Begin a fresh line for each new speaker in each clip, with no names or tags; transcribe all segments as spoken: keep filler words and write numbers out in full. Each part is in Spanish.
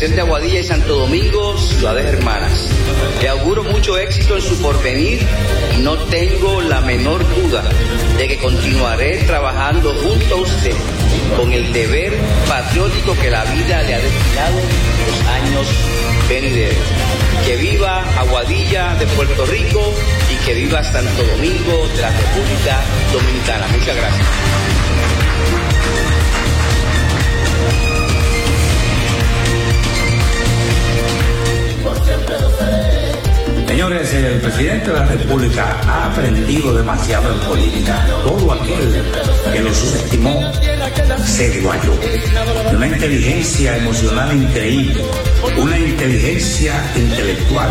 hacer de Aguadilla y Santo Domingo ciudades hermanas. Le auguro mucho éxito en su porvenir y no tengo la menor duda de que continuaré trabajando junto a usted con el deber patriótico que la vida le ha destinado en los años venideros. Que viva Aguadilla de Puerto Rico y que viva Santo Domingo de la República Dominicana. Muchas gracias.
Señores, el presidente de la República ha aprendido demasiado en política. Todo aquel que lo subestimó se desguayó. De una inteligencia emocional increíble, una inteligencia intelectual,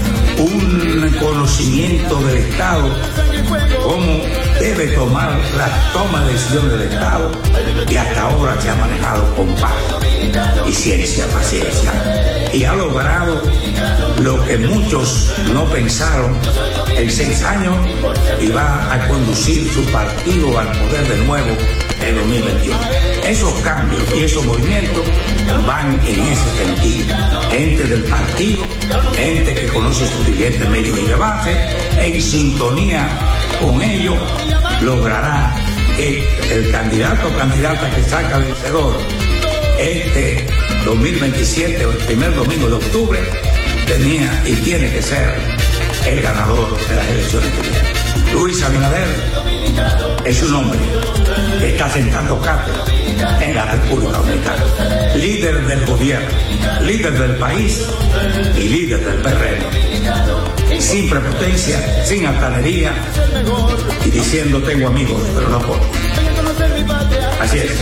un conocimiento del Estado, cómo debe tomar la toma de decisión del Estado, y hasta ahora se ha manejado con paz y ciencia, paciencia, y ha logrado lo que muchos no pensaron. En seis años iba a conducir su partido al poder de nuevo en dos mil veintiuno. Esos cambios y esos movimientos van en ese sentido. Gente del partido, gente que conoce sus dirigentes medios y de base, en sintonía con ellos, logrará que el candidato o candidata que saca vencedor este dos mil veintisiete o el primer domingo de octubre tenía y tiene que ser el ganador de las elecciones que vienen. Luis Abinader es un hombre que está sentando cátedra en la República Dominicana, líder del gobierno, líder del país y líder del P R M, sin prepotencia, sin altanería y diciendo tengo amigos pero no puedo. Así es.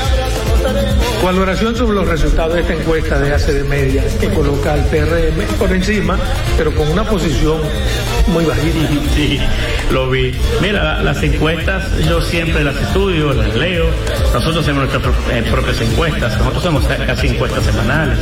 Valoración sobre los resultados de esta encuesta de A C D Media, que coloca al P R M por encima, pero con una posición muy bajita.
Sí, lo vi. Mira, las encuestas yo siempre las estudio, las leo. Nosotros hacemos nuestras eh, propias encuestas, nosotros hacemos casi encuestas semanales.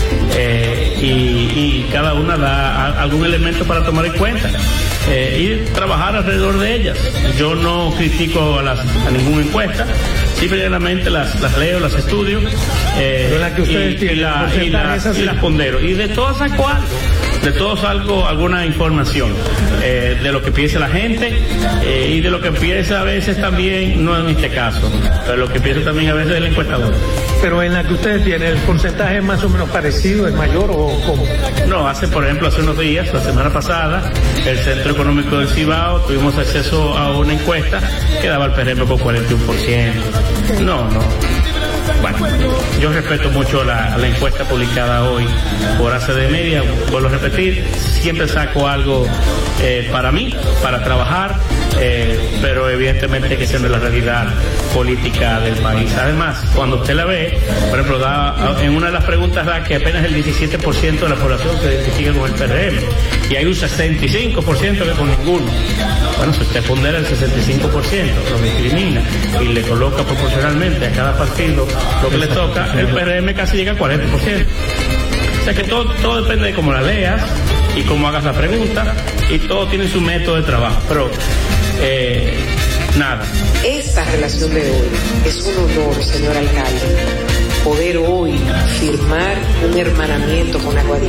Eh, y, y cada una da a, algún elemento para tomar en cuenta eh, y trabajar alrededor de ellas. Yo no critico a, las, a ninguna encuesta, simplemente las, las leo, las estudio eh, la que ustedes y, y, la, y, las, y las pondero, y de todas saco algo, de todos algo, alguna información eh, de lo que piensa la gente eh, y de lo que piensa a veces también, no en este caso, pero lo que piensa también a veces el encuestador.
Pero en la que ustedes tienen, ¿el porcentaje es más o menos parecido, es mayor o cómo?
No, hace por ejemplo, hace unos días, la semana pasada, el Centro Económico del Cibao, tuvimos acceso a una encuesta que daba al P R M con cuarenta y uno por ciento. No, no. Bueno, yo respeto mucho la, la encuesta publicada hoy por A C D Media, vuelvo a repetir, siempre saco algo eh, para mí, para trabajar, eh, pero evidentemente hay que ser de la realidad política del país. Además, cuando usted la ve, por ejemplo, da, en una de las preguntas da que apenas el diecisiete por ciento de la población se identifica con el P R M, y hay un sesenta y cinco por ciento que con ninguno. Bueno, si usted pondera el sesenta y cinco por ciento, lo discrimina y le coloca proporcionalmente a cada partido lo que le toca, el P R M casi llega al cuarenta por ciento. O sea que todo, todo depende de cómo la leas y cómo hagas la pregunta, y todo tiene su método de trabajo. Pero, eh, nada.
Esta relación de hoy es un honor, señor alcalde, poder hoy firmar un hermanamiento con Aguadilla,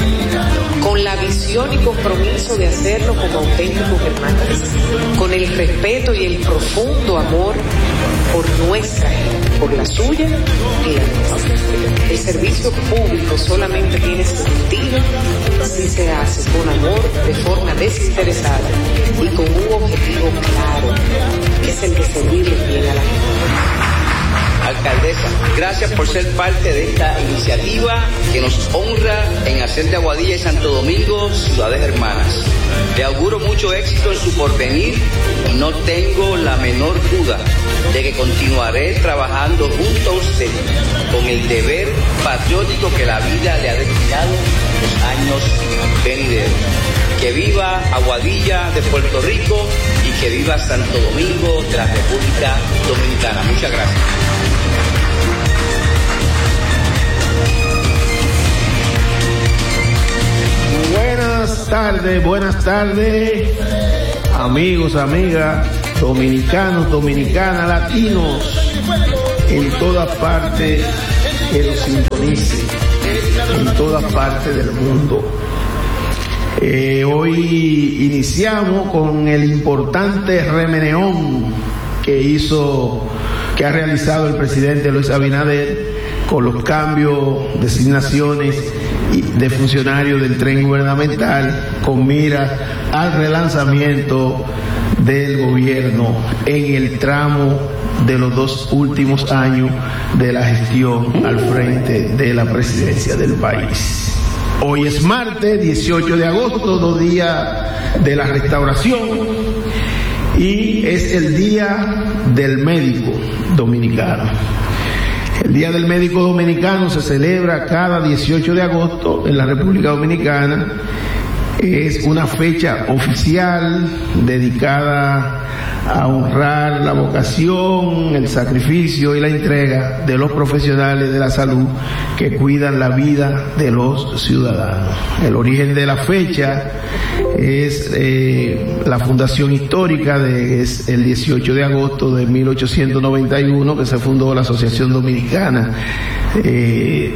con la visión y compromiso de hacerlo como auténticos hermanos, con el respeto y el profundo amor por nuestra gente, por la suya y la nuestra. El servicio público solamente tiene sentido si se hace con amor, de forma desinteresada y con un objetivo claro, que es el de servirle bien a la gente.
Alcaldesa, gracias por ser parte de esta iniciativa que nos honra en hacer de Aguadilla y Santo Domingo ciudades hermanas. Le auguro mucho éxito en su porvenir y no tengo la menor duda de que continuaré trabajando junto a usted con el deber patriótico que la vida le ha destinado en los años venideros. Que viva Aguadilla de Puerto Rico y que viva Santo Domingo de la República Dominicana. Muchas gracias.
Buenas tardes, buenas tardes, amigos, amigas, dominicanos, dominicanas, latinos, en toda parte que los sintonicen. en todas partes del mundo. Eh, hoy iniciamos con el importante remeneón que hizo, que ha realizado el presidente Luis Abinader con los cambios, designaciones de funcionarios del tren gubernamental con mira al relanzamiento del gobierno en el tramo de los dos últimos años de la gestión al frente de la presidencia del país. Hoy es martes dieciocho de agosto, dos días de la restauración, y es el Día del Médico Dominicano. El Día del Médico Dominicano se celebra cada dieciocho de agosto en la República Dominicana. Es una fecha oficial dedicada a honrar la vocación, el sacrificio y la entrega de los profesionales de la salud que cuidan la vida de los ciudadanos. El origen de la fecha es eh, la fundación histórica de es el dieciocho de agosto de mil ochocientos noventa y uno, que se fundó la Asociación Dominicana eh,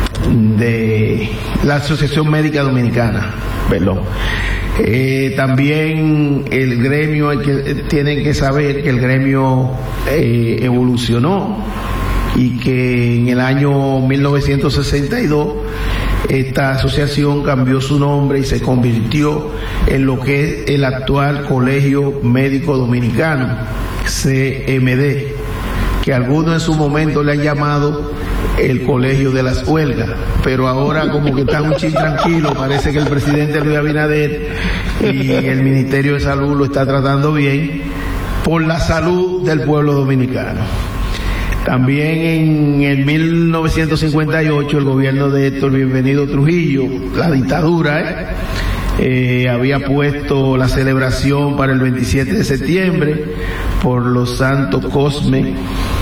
de la Asociación Médica Dominicana. Perdón. Eh, también el gremio, hay que, tienen que saber que el gremio eh, evolucionó y que en el año mil novecientos sesenta y dos esta asociación cambió su nombre y se convirtió en lo que es el actual Colegio Médico Dominicano, C M D, que algunos en su momento le han llamado el Colegio de las Huelgas, pero ahora como que están un chin tranquilo, parece que el presidente Luis Abinader y el Ministerio de Salud lo está tratando bien por la salud del pueblo dominicano. También en el mil novecientos cincuenta y ocho el gobierno de Héctor Bienvenido Trujillo, la dictadura, ¿eh? Eh, había puesto la celebración para el veintisiete de septiembre por los santos Cosme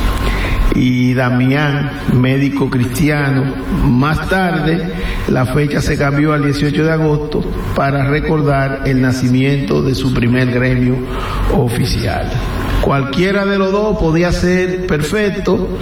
y Damián, médico cristiano. Más tarde la fecha se cambió al dieciocho de agosto para recordar el nacimiento de su primer gremio oficial. Cualquiera de los dos podía ser perfecto,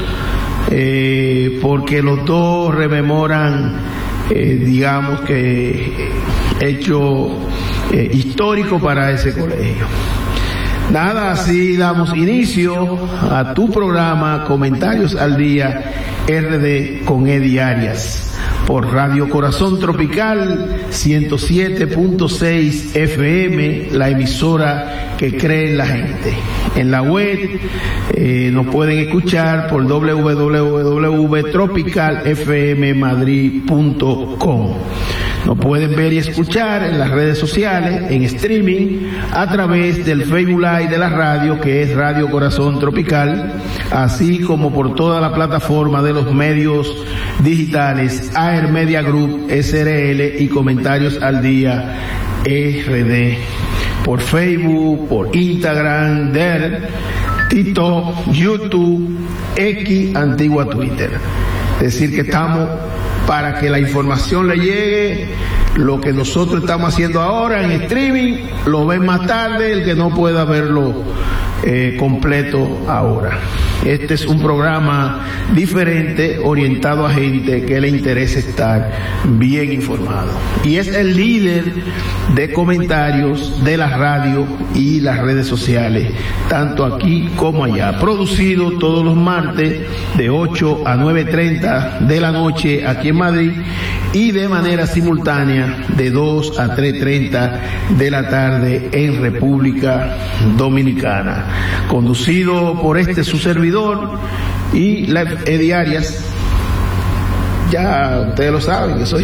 eh, porque los dos rememoran, eh, digamos que, hecho eh, histórico para ese colegio. Nada, así damos inicio a tu programa Comentarios al Día R D con Eddie Arias por Radio Corazón Tropical ciento siete punto seis F M, la emisora que cree en la gente. En la web eh, nos pueden escuchar por doble u doble u doble u punto tropical f m madrid punto com. Nos pueden ver y escuchar en las redes sociales, en streaming, a través del Facebook Live de la radio, que es Radio Corazón Tropical, así como por toda la plataforma de los medios digitales, A E R Media Group, S R L y Comentarios al Día R D, por Facebook, por Instagram, D E R, TikTok, YouTube, X, antigua Twitter. Es decir, que estamos para que la información le llegue. Lo que nosotros estamos haciendo ahora en streaming, lo ven más tarde, el que no pueda verlo eh, completo ahora. Este es un programa diferente, orientado a gente que le interesa estar bien informado. Y es el líder de comentarios de la radio y las redes sociales, tanto aquí como allá. Producido todos los martes de ocho a nueve y treinta de la noche aquí en Madrid, y de manera simultánea de dos a tres y treinta de la tarde en República Dominicana. Conducido por este su servidor y la Eddie Arias. Ya ustedes lo saben que soy.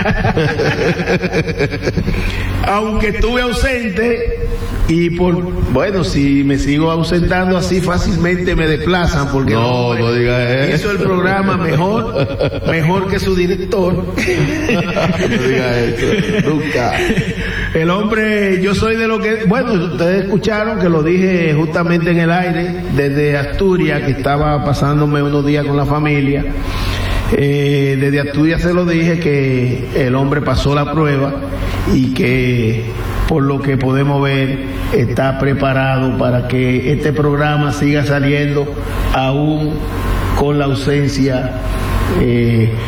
Aunque estuve ausente, y por, bueno, si me sigo ausentando así fácilmente me desplazan, porque
no, no diga eso.
Hizo el programa mejor, mejor que su director.
No diga eso, nunca.
El hombre, yo soy de lo que, bueno, ustedes escucharon que lo dije justamente en el aire, desde Asturias, que estaba pasándome unos días con la familia. Eh, desde Asturias se lo dije, que el hombre pasó la prueba y que, por lo que podemos ver, está preparado para que este programa siga saliendo aún con la ausencia eh,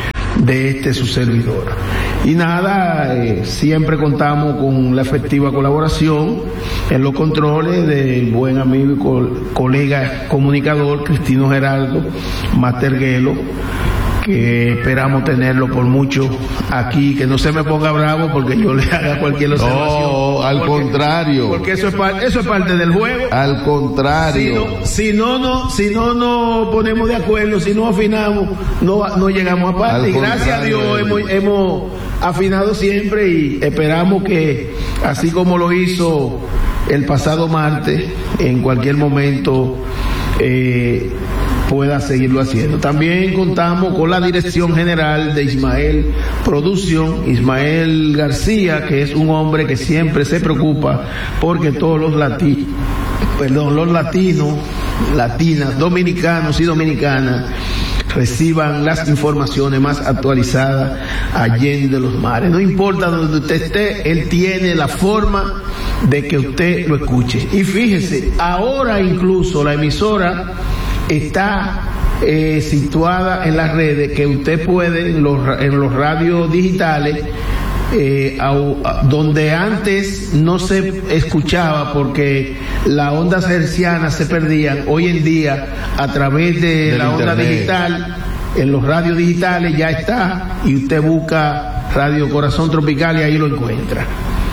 de este su servidor. Y nada, eh, siempre contamos con la efectiva colaboración en los controles del buen amigo y co colega comunicador Cristino Geraldo Materguelo, que esperamos tenerlo por mucho aquí, que no se me ponga bravo porque yo le haga cualquier observación.
No, al
porque,
contrario.
Porque eso es, eso es parte del juego.
Al contrario.
Si no, si no, no, si no nos ponemos de acuerdo, si no afinamos, no, no llegamos a parte. Y gracias a Dios hemos, hemos afinado siempre y esperamos que, así como lo hizo el pasado martes, en cualquier momento, eh, pueda seguirlo haciendo. También contamos con la dirección general de Ismael Producción, Ismael García, que es un hombre que siempre se preocupa porque todos los latinos, perdón, los latinos, latinas, dominicanos y dominicanas reciban las informaciones más actualizadas allende los mares. No importa donde usted esté, él tiene la forma de que usted lo escuche. Y fíjese, ahora incluso la emisora está eh, situada en las redes, que usted puede en los, en los radios digitales, eh, a, a, donde antes no se escuchaba porque las ondas hercianas se perdían. Hoy en día, a través de la onda digital, en los radios digitales ya está, y usted busca Radio Corazón Tropical y ahí lo encuentra.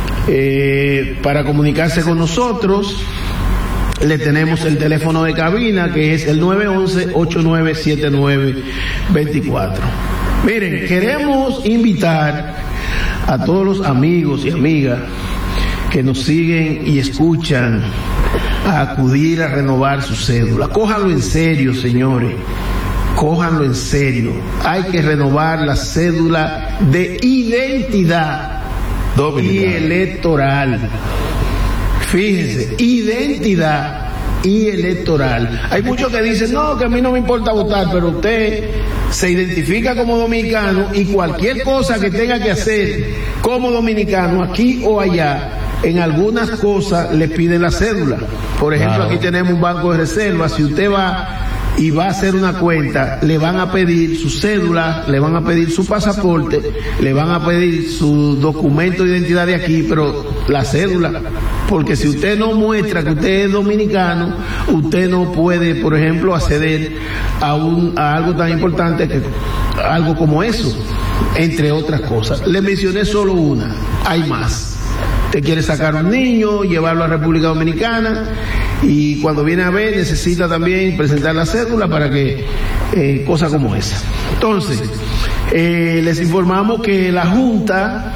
Eh, para comunicarse con nosotros, le tenemos el teléfono de cabina, que es el nueve once, ocho nueve siete nueve, veinticuatro. Miren, queremos invitar a todos los amigos y amigas que nos siguen y escuchan a acudir a renovar su cédula. Cójanlo en serio, señores. Cójanlo en serio. Hay que renovar la cédula de identidad dominicana y electoral. Fíjense, identidad y electoral. Hay muchos que dicen, no, que a mí no me importa votar, pero usted se identifica como dominicano y cualquier cosa que tenga que hacer como dominicano, aquí o allá, en algunas cosas le piden la cédula. Por ejemplo, claro, aquí tenemos un banco de reserva. Si usted va y va a hacer una cuenta, le van a pedir su cédula, le van a pedir su pasaporte, le van a pedir su documento de identidad de aquí, pero la cédula, porque si usted no muestra que usted es dominicano, usted no puede, por ejemplo, acceder a, un, a algo tan importante que algo como eso, entre otras cosas. Le mencioné solo una, hay más. Usted quiere sacar un niño, llevarlo a República Dominicana, y cuando viene a ver necesita también presentar la cédula para que, eh, cosa como esa. Entonces, eh, les informamos que la Junta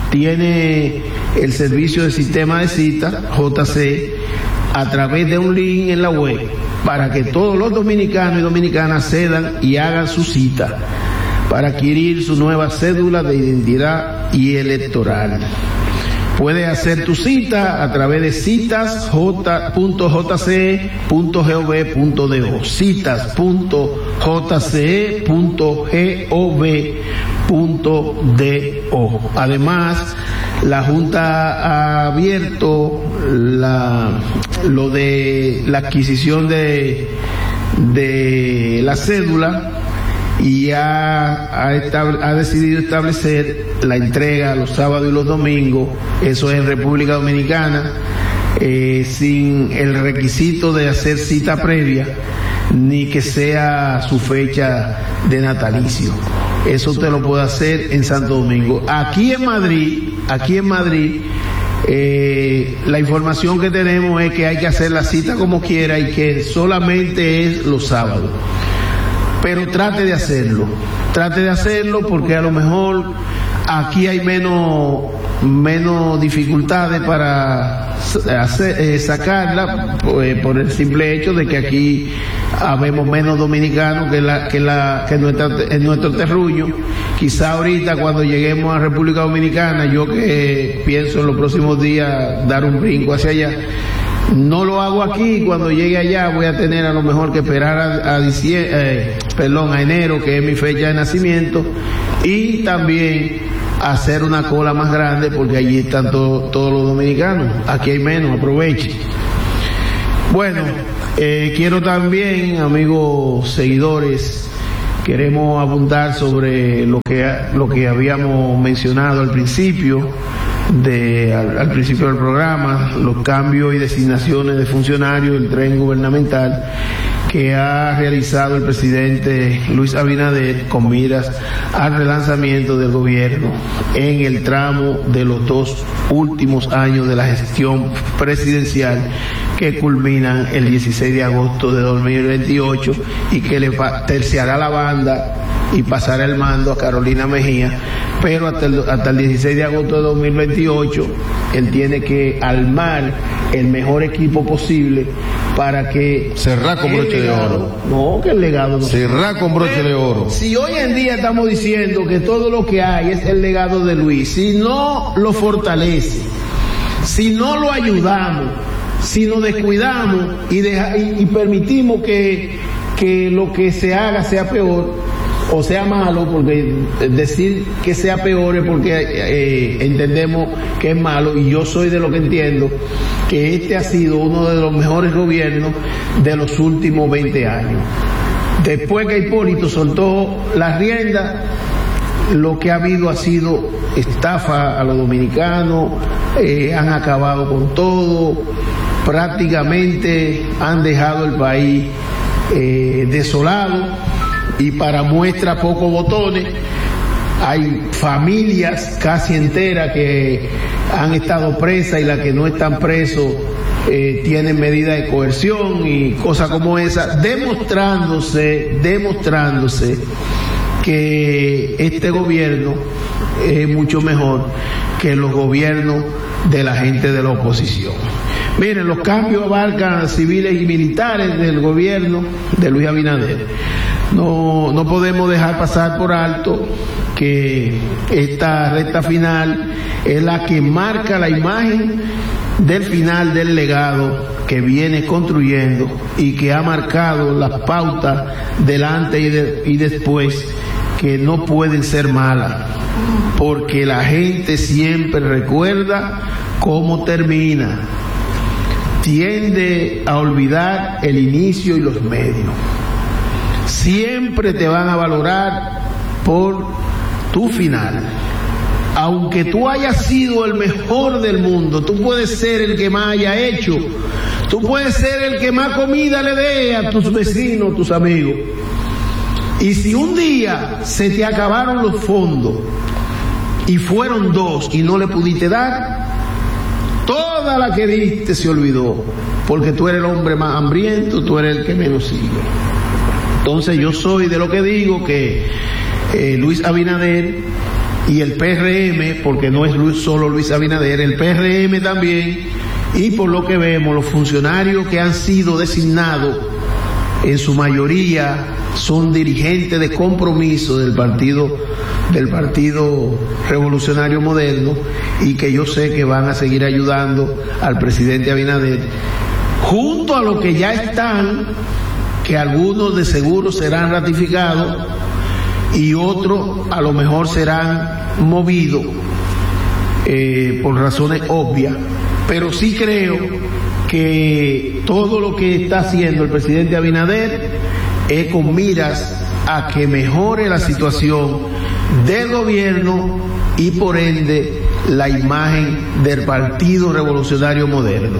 tiene el servicio de sistema de citas, J C, a través de un link en la web, para que todos los dominicanos y dominicanas accedan y hagan su cita para adquirir su nueva cédula de identidad y electoral. Puedes hacer tu cita a través de citas punto j c e punto gov punto do, citas punto j c e punto gov punto do. Además, la Junta ha abierto la, lo de la adquisición de, de la cédula, y ha, ha, ha decidido establecer la entrega los sábados y los domingos, eso es en República Dominicana, eh, sin el requisito de hacer cita previa, ni que sea su fecha de natalicio. Eso usted lo puede hacer en Santo Domingo. Aquí en Madrid, aquí en Madrid, eh, la información que tenemos es que hay que hacer la cita como quiera y que solamente es los sábados. Pero trate de hacerlo, trate de hacerlo porque a lo mejor aquí hay menos, menos dificultades para hacer, eh, sacarla, pues, por el simple hecho de que aquí habemos menos dominicanos que, la, que, la, que nuestra, en nuestro terruño. Quizá ahorita cuando lleguemos a República Dominicana, yo que pienso en los próximos días dar un brinco hacia allá, no lo hago aquí. Cuando llegue allá voy a tener a lo mejor que esperar a, a diciembre, eh, perdón, a enero, que es mi fecha de nacimiento, y también hacer una cola más grande porque allí están to, todos los dominicanos. Aquí hay menos, aproveche. Bueno, eh, quiero también, amigos seguidores, queremos abundar sobre lo que, lo que habíamos mencionado al principio, de, al, al principio del programa, los cambios y designaciones de funcionarios del tren gubernamental que ha realizado el presidente Luis Abinader con miras al relanzamiento del gobierno en el tramo de los dos últimos años de la gestión presidencial que culminan el dieciséis de agosto de dos mil veintiocho y que le terciará la banda y pasará el mando a Carolina Mejía, pero hasta el, hasta el dieciséis de agosto de dos mil veintiocho él tiene que armar el mejor equipo posible para que
cerrar con broche legado, de oro.
No, que el legado no.
Cerrar con broche
pero,
de oro.
Si hoy en día estamos diciendo que todo lo que hay es el legado de Luis, si no lo fortalece, si no lo ayudamos, si nos descuidamos y, deja, y, y permitimos que, que lo que se haga sea peor o sea malo, porque decir que sea peor es porque eh, entendemos que es malo, y yo soy de lo que entiendo que este ha sido uno de los mejores gobiernos de los últimos veinte años. Después que Hipólito soltó la rienda, lo que ha habido ha sido estafa a los dominicanos, eh, han acabado con todo, prácticamente han dejado el país eh, desolado, y para muestra pocos botones, hay familias casi enteras que han estado presas y las que no están presos eh, tienen medidas de coerción y cosas como esa, demostrándose, demostrándose que este gobierno es mucho mejor que los gobiernos de la gente de la oposición. Miren, los cambios abarcan civiles y militares del gobierno de Luis Abinader. No, no podemos dejar pasar por alto que esta recta final es la que marca la imagen del final del legado que viene construyendo y que ha marcado las pautas del antes y, de, y después, que no pueden ser malas, porque la gente siempre recuerda cómo termina, tiende a olvidar el inicio y los medios. Siempre te van a valorar por tu final. Aunque tú hayas sido el mejor del mundo, tú puedes ser el que más haya hecho, tú puedes ser el que más comida le dé a tus vecinos, tus amigos. Y si un día se te acabaron los fondos y fueron dos y no le pudiste dar, toda la que diste se olvidó, porque tú eres el hombre más hambriento, tú eres el que menos sigue. Entonces yo soy de lo que digo que eh, Luis Abinader y el P R M, porque no es Luis, solo Luis Abinader, el P R M también, y por lo que vemos, los funcionarios que han sido designados, en su mayoría son dirigentes de compromiso del partido, del Partido Revolucionario Moderno, y que yo sé que van a seguir ayudando al presidente Abinader, junto a los que ya están, que algunos de seguro serán ratificados y otros a lo mejor serán movidos eh, por razones obvias, pero sí creo que todo lo que está haciendo el presidente Abinader es con miras a que mejore la situación del gobierno y por ende la imagen del Partido Revolucionario Moderno.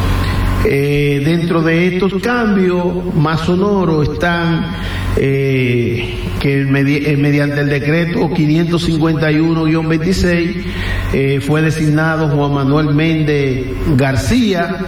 Eh, dentro de estos cambios más sonoros están eh, que medi- eh, mediante el decreto quinientos cincuenta y uno guión veintiséis eh, fue designado Juan Manuel Méndez García,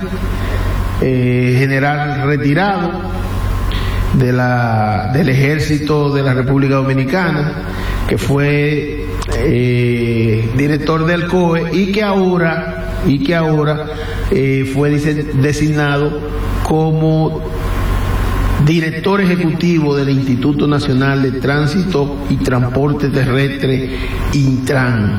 eh, general retirado de la, del Ejército de la República Dominicana, que fue eh, director del C O E y que ahora y que ahora eh, fue designado como director ejecutivo del Instituto Nacional de Tránsito y Transporte Terrestre, Intran.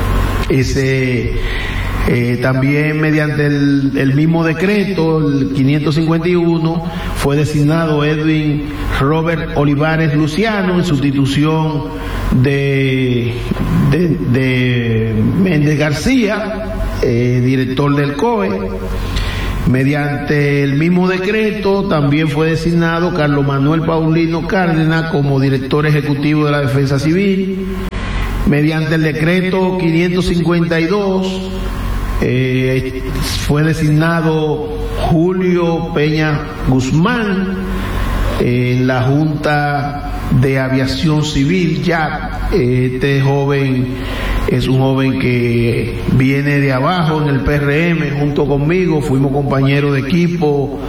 Ese eh, también mediante el, el mismo decreto, el quinientos cincuenta y uno, fue designado Edwin Robert Olivares Luciano en sustitución de, de, de Méndez García, eh, director del C O E. Mediante el mismo decreto también fue designado Carlos Manuel Paulino Cárdenas como director ejecutivo de la Defensa Civil. Mediante el decreto quinientos cincuenta y dos eh, fue designado Julio Peña Guzmán en la Junta de Aviación Civil. Ya este joven es un joven que viene de abajo en el P R M junto conmigo, fuimos compañeros de equipo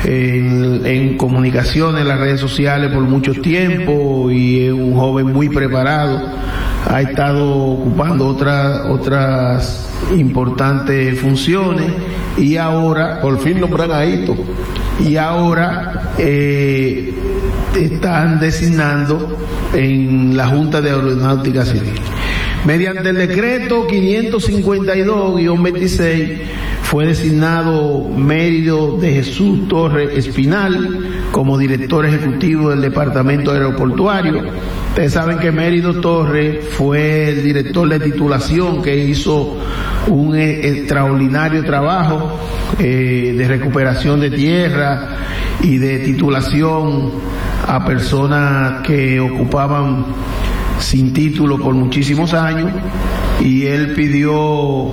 en, en comunicaciones, en las redes sociales por mucho tiempo, y es un joven muy preparado, ha estado ocupando otras otras importantes funciones y ahora
por fin nombran a Hito.
Y ahora eh, están designando en la Junta de Aeronáutica Civil. Mediante el decreto quinientos cincuenta y dos guión veintiséis fue designado Mérido de Jesús Torres Espinal como director ejecutivo del Departamento Aeroportuario. Ustedes saben que Mérido Torres fue el director de titulación que hizo un extraordinario trabajo eh, de recuperación de tierra y de titulación a personas que ocupaban sin título por muchísimos años, y él pidió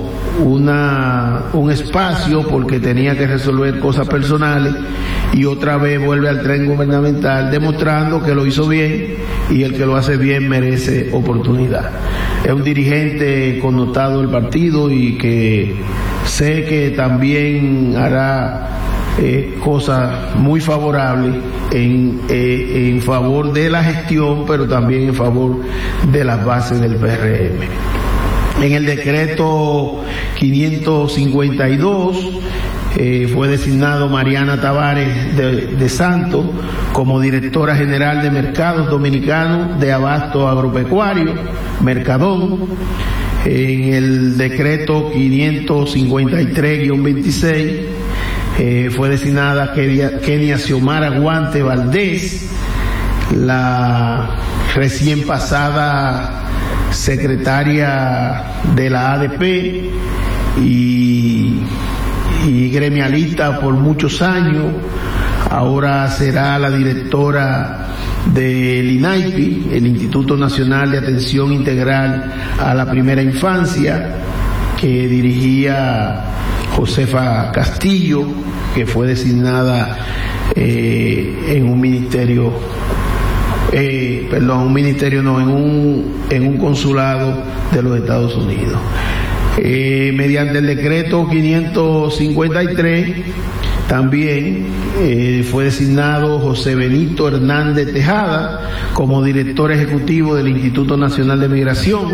una un espacio porque tenía que resolver cosas personales, y otra vez vuelve al tren gubernamental demostrando que lo hizo bien, y el que lo hace bien merece oportunidad. Es un dirigente connotado del partido y que sé que también hará Eh, cosas muy favorables en, eh, en favor de la gestión, pero también en favor de las bases del P R M. En el decreto quinientos cincuenta y dos eh, fue designado Mariana Tavares de, de Santos como directora general de Mercados Dominicanos de Abasto Agropecuario, Mercadón. En el decreto quinientos cincuenta y tres guión veintiséis Eh, fue designada Kenia, Kenia Xiomara Guante Valdés, la recién pasada secretaria de la A D P y, y gremialista por muchos años. Ahora será la directora del INAIPI, el Instituto Nacional de Atención Integral a la Primera Infancia, que dirigía Josefa Castillo, que fue designada eh, en un ministerio, eh, perdón, un ministerio no, en un, en un consulado de los Estados Unidos. Eh, mediante el decreto quinientos cincuenta y tres, también eh, fue designado José Benito Hernández Tejada como director ejecutivo del Instituto Nacional de Migración.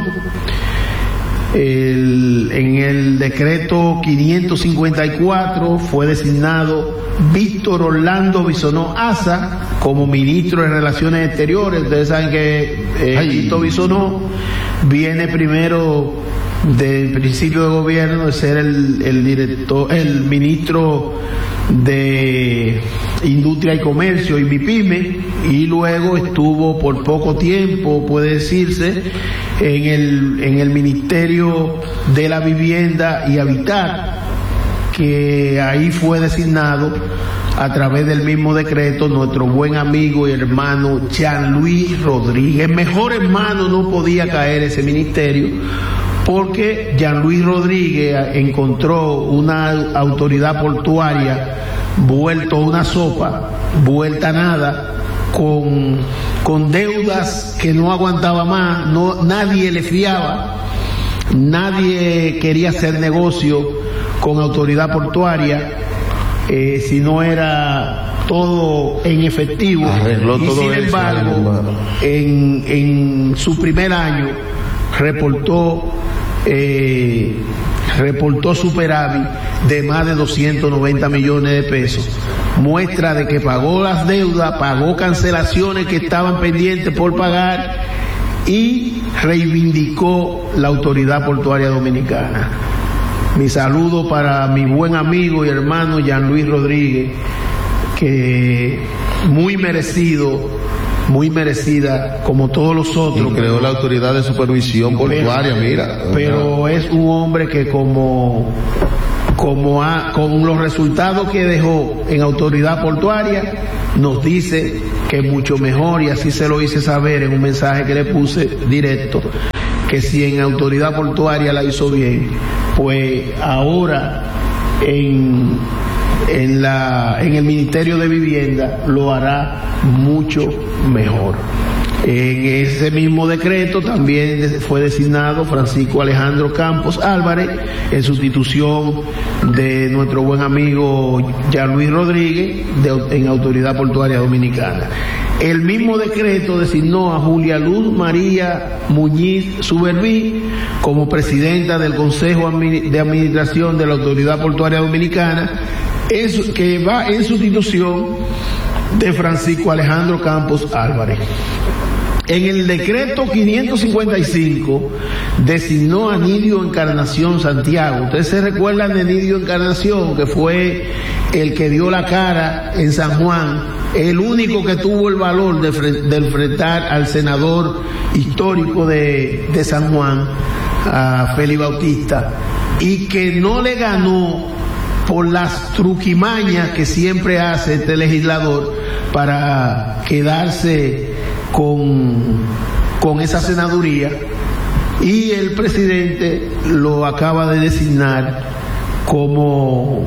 El, en el decreto quinientos cincuenta y cuatro fue designado Víctor Orlando Bisonó Asa como ministro de Relaciones Exteriores. Ustedes saben que eh, Víctor Bisonó viene primero del principio de gobierno de ser el, el director, el ministro de Industria y Comercio y MIPYME, y luego estuvo por poco tiempo, puede decirse, en el, en el Ministerio de la Vivienda y Hábitat, que ahí fue designado a través del mismo decreto nuestro buen amigo y hermano Jean Luis Rodríguez. Mejor hermano no podía caer ese ministerio, porque Jean Luis Rodríguez encontró una autoridad portuaria vuelto una sopa, vuelta a nada, con, con deudas que no aguantaba más, no, nadie le fiaba, nadie quería hacer negocio con autoridad portuaria, eh, si no era todo en efectivo.
Arregló
y
todo
sin
eso,
embargo, en, en su primer año reportó eh, reportó superávit de más de doscientos noventa millones de pesos, muestra de que pagó las deudas, pagó cancelaciones que estaban pendientes por pagar y reivindicó la autoridad portuaria dominicana. Mi saludo para mi buen amigo y hermano Jean Luis Rodríguez, que muy merecido, muy merecida como todos los otros.
Y creó la autoridad de supervisión portuaria, mira.
Pero es un hombre que como, como ha, con los resultados que dejó en autoridad portuaria, nos dice que es mucho mejor, y así se lo hice saber en un mensaje que le puse directo, que si en autoridad portuaria la hizo bien, pues ahora en, en, la, en el Ministerio de Vivienda lo hará mucho mejor. En ese mismo decreto también fue designado Francisco Alejandro Campos Álvarez en sustitución de nuestro buen amigo Jean Luis Rodríguez de, en Autoridad Portuaria Dominicana. El mismo decreto designó a Julia Luz María Muñiz Suberví como presidenta del Consejo de Administración de la Autoridad Portuaria Dominicana, que va en sustitución de Francisco Alejandro Campos Álvarez. En el decreto quinientos cincuenta y cinco designó a Nidio Encarnación Santiago. Ustedes se recuerdan de Nidio Encarnación, que fue el que dio la cara en San Juan, el único que tuvo el valor de, de enfrentar al senador histórico de, de San Juan, a Félix Bautista, y que no le ganó por las truquimañas que siempre hace este legislador para quedarse con, con esa senaduría, y el presidente lo acaba de designar como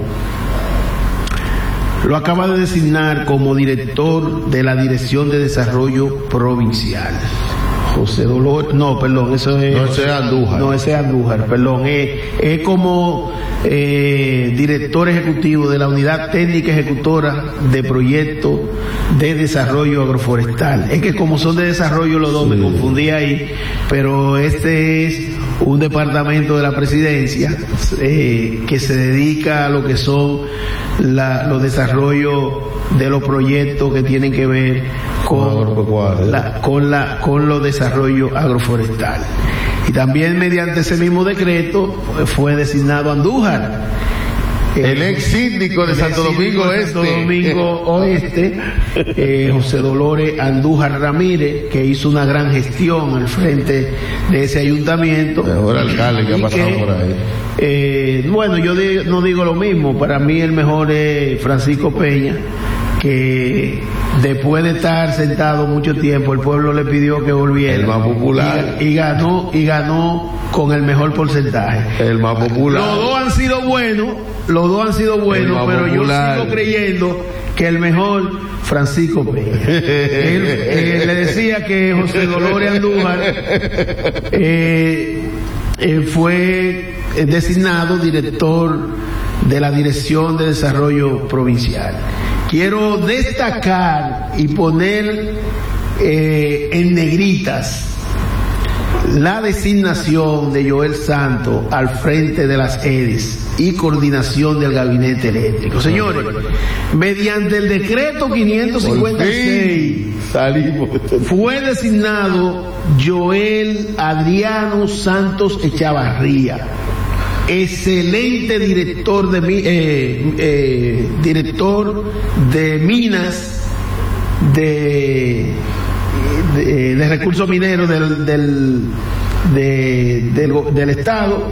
lo acaba de designar como director de la Dirección de Desarrollo Provincial. José Dolores, no, perdón, eso es...
No, ese es Andújar.
No, ese es Andújar, perdón. Es, es como eh, director ejecutivo de la Unidad Técnica Ejecutora de Proyectos de Desarrollo Agroforestal. Es que como son de desarrollo los dos, sí, me confundí ahí, pero este es un departamento de la presidencia eh, que se dedica a lo que son la, los desarrollos de los proyectos que tienen que ver con la, con la, con los desarrollos agroforestal. Y también mediante ese mismo decreto fue designado Andújar,
el, el ex síndico de Santo Domingo Oeste,
Santo Domingo Oeste, eh, José Dolores Andújar Ramírez, que hizo una gran gestión al frente de ese ayuntamiento.
Mejor alcalde que ha pasado que, por ahí.
Eh, bueno, yo de, no digo lo mismo, para mí el mejor es Francisco Peña, que después de estar sentado mucho tiempo, el pueblo le pidió que volviera.
El más popular.
Y, y ganó, y ganó con el mejor porcentaje.
El más popular.
Los dos han sido buenos, los dos han sido buenos, pero popular. Yo sigo creyendo que el mejor, Francisco Peña. Él, eh, le decía que José Dolores Andújar eh, eh, fue designado director de la Dirección de Desarrollo Provincial. Quiero destacar y poner eh, en negritas la designación de Joel Santos al frente de las E D I S y coordinación del gabinete eléctrico. Señores, mediante el decreto quinientos cincuenta y seis
salimos.
Fue designado Joel Adriano Santos Echavarría, excelente director de eh, eh, director de minas de, de, de recursos mineros del del, de, del del estado,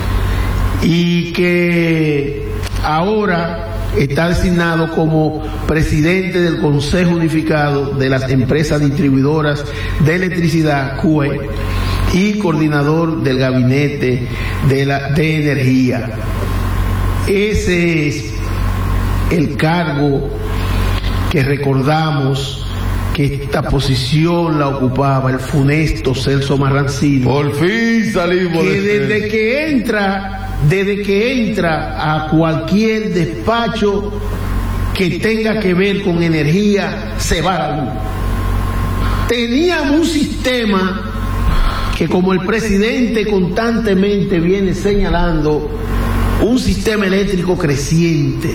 y que ahora está designado como presidente del Consejo Unificado de las Empresas Distribuidoras de Electricidad, C U E, y coordinador del gabinete de, la, de energía. Ese es el cargo que recordamos que esta posición la ocupaba el funesto Celso Marrancino.
Por fin salimos
que
de
desde que entra, desde que entra a cualquier despacho que tenga que ver con energía, se va la luz. Teníamos un sistema que, como el presidente constantemente viene señalando, un sistema eléctrico creciente,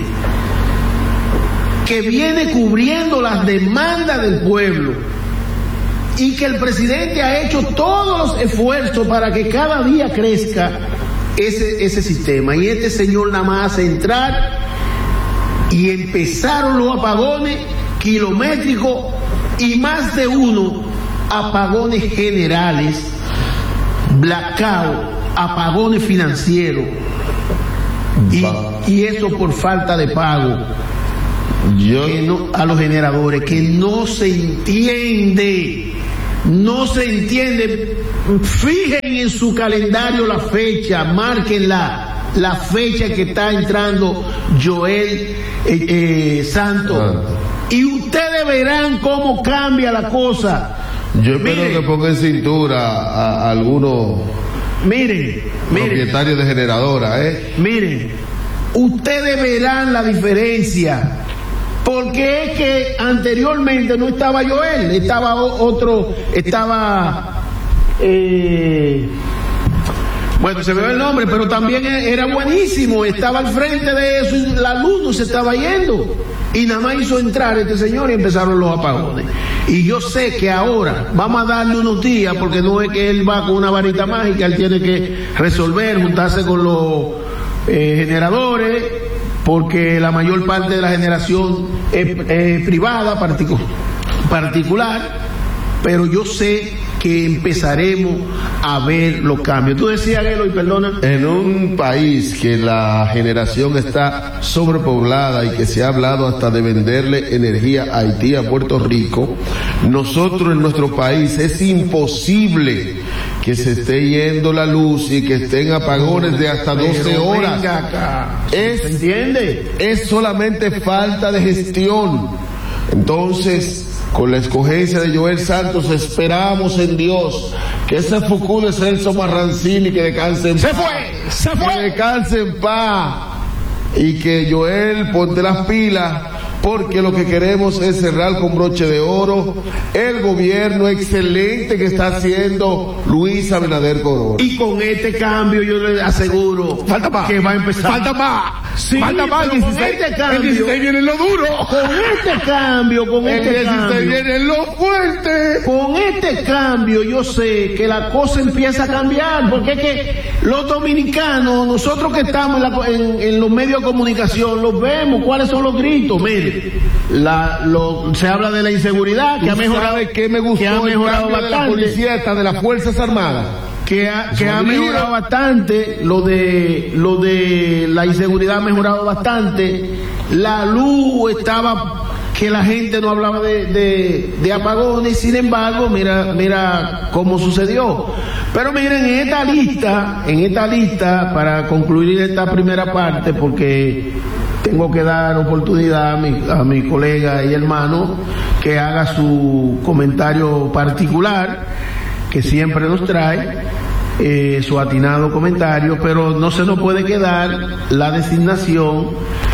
que viene cubriendo las demandas del pueblo, y que el presidente ha hecho todos los esfuerzos para que cada día crezca ese, ese sistema. Y este señor nada más hace entrar y empezaron los apagones kilométricos y más de uno apagones generales, blackout, apagones financieros, y, y eso por falta de pago Yo... que no, a los generadores, que no se entiende, no se entiende. Fijen en su calendario la fecha, márquenla, la fecha que está entrando Joel eh, eh, Santos, ah. y ustedes verán cómo cambia la cosa.
Yo espero miren, que ponga en cintura a, a algunos
miren,
propietarios
miren,
de generadoras, ¿eh?
Miren, ustedes verán la diferencia, porque es que anteriormente no estaba Joel, estaba otro, estaba eh, bueno, se me ve el nombre, pero también era buenísimo, estaba al frente de eso y la luz no se estaba yendo. Y nada más hizo entrar este señor y empezaron los apagones. Y yo sé que ahora vamos a darle unos días, porque no es que él va con una varita mágica, él tiene que resolver, juntarse con los eh, generadores, porque la mayor parte de la generación es, es privada, particu- particular, pero yo sé que empezaremos a ver los cambios. Tú decías, Eloy, perdona.
En un país que la generación está sobrepoblada y que se ha hablado hasta de venderle energía a Haití, a Puerto Rico, nosotros en nuestro país es imposible que se esté yendo la luz y que estén apagones de hasta doce horas.
Venga acá.
Es,
¿Se entiende?
Es solamente falta de gestión. Entonces, con la escogencia de Joel Santos, esperamos en Dios que ese Fucú de Celso Marrancini que descanse en
paz.
Se fue, se fue. Que descanse en paz. Y que Joel ponte las pilas, porque lo que queremos es cerrar con broche de oro el gobierno excelente que está haciendo Luis Abinader Corona.
Y con este cambio yo le aseguro
falta más,
que va a empezar.
Falta más.
Sí,
falta más.
Con este cambio,
el dieciséis viene lo duro.
Con este cambio, con
el
este
dieciséis
cambio.
viene lo fuerte.
Con este cambio yo sé que la cosa empieza a cambiar, porque es que los dominicanos, nosotros que estamos en, la, en, en los medios de comunicación, los vemos, cuáles son los gritos. Mire, la, lo, se habla de la inseguridad, que ha mejorado.
¿Sabe qué me gustó?
Que ha mejorado
el
bastante.
De la policía, hasta de las Fuerzas Armadas.
Que ha, que ha mejorado bastante, lo de lo de la inseguridad ha mejorado bastante, la luz estaba, que la gente no hablaba de, de, de apagones, sin embargo, mira, mira cómo sucedió. Pero miren, en esta lista, en esta lista, para concluir esta primera parte, porque tengo que dar oportunidad a mi, a mi colega y hermano que haga su comentario particular, que siempre nos trae eh, su atinado comentario, pero no se nos puede quedar la designación,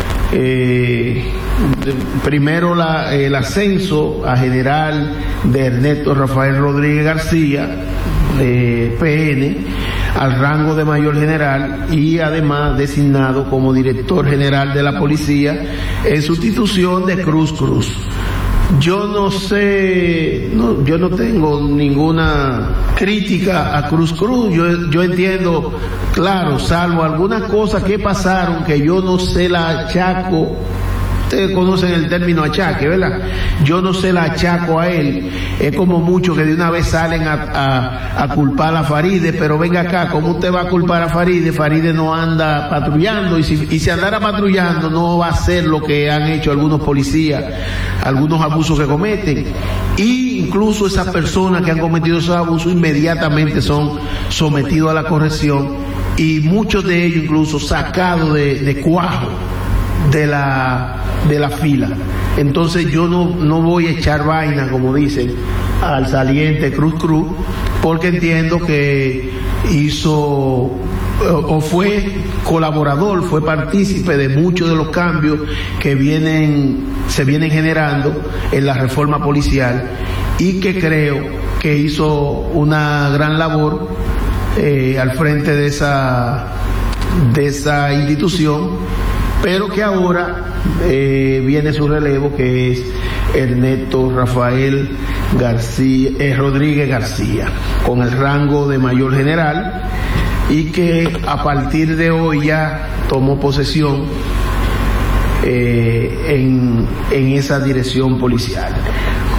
eh, de, primero la, el ascenso a general de Ernesto Rafael Rodríguez García, eh, P N, al rango de mayor general, y además designado como director general de la policía en sustitución de Cruz Cruz. Yo no sé, no, yo no tengo ninguna crítica a Cruz Cruz, yo, yo entiendo, claro, salvo algunas cosas que pasaron que yo no se la achaco. Ustedes conocen el término achaque, ¿verdad? Yo no se la achaco a él. Es como muchos que de una vez salen a, a, a culpar a Faride, pero venga acá, ¿cómo usted va a culpar a Faride? Faride no anda patrullando, y si, y si andara patrullando no va a hacer lo que han hecho algunos policías, algunos abusos que cometen. Y incluso esas personas que han cometido esos abusos inmediatamente son sometidos a la corrección, y muchos de ellos incluso sacados de, de cuajo de la de la fila. Entonces yo no no voy a echar vaina, como dicen, al saliente Cruz Cruz, porque entiendo que hizo o, o fue colaborador, fue partícipe de muchos de los cambios que vienen se vienen generando en la reforma policial, y que creo que hizo una gran labor eh, al frente de esa de esa institución, pero que ahora eh, viene su relevo, que es Ernesto Rafael García, eh, Rodríguez García, con el rango de mayor general, y que a partir de hoy ya tomó posesión eh, en, en esa dirección policial.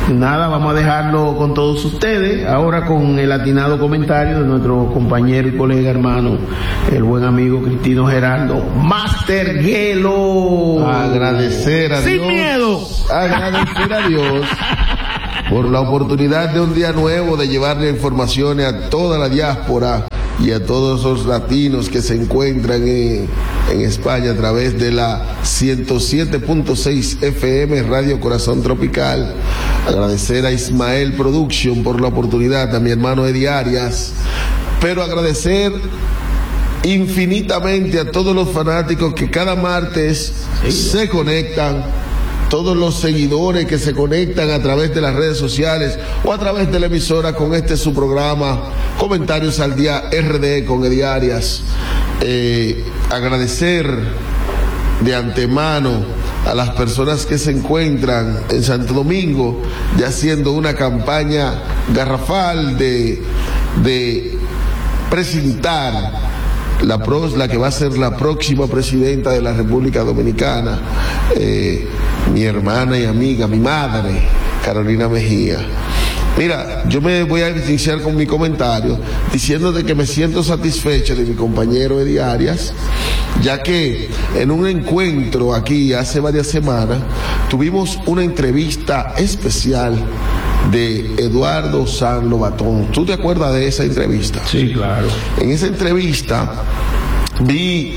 nada, vamos a dejarlo con todos ustedes, ahora con el atinado comentario de nuestro compañero y colega hermano, el buen amigo Cristino Gerardo, Master Hielo.
Agradecer a Dios.
Sin miedo.
Agradecer a Dios por la oportunidad de un día nuevo de llevarle informaciones a toda la diáspora y a todos los latinos que se encuentran en, en España a través de la ciento siete punto seis F M Radio Corazón Tropical. Agradecer a Ismael Production por la oportunidad, a mi hermano Eddie Arias, pero agradecer infinitamente a todos los fanáticos que cada martes sí. se conectan, todos los seguidores que se conectan a través de las redes sociales o a través de la emisora con este su programa Comentarios al Día R D con Eddie Arias. Eh, agradecer de antemano a las personas que se encuentran en Santo Domingo ya haciendo una campaña garrafal de, de presentar la, pros, la que va a ser la próxima presidenta de la República Dominicana, eh, mi hermana y amiga, mi madre, Carolina Mejía. Mira, yo me voy a iniciar con mi comentario diciéndote que me siento satisfecho de mi compañero Eddie Arias, ya que en un encuentro aquí hace varias semanas tuvimos una entrevista especial de Eduardo Sanz Lobatón. ¿Tú te acuerdas de esa entrevista?
Sí, claro. En
esa entrevista vi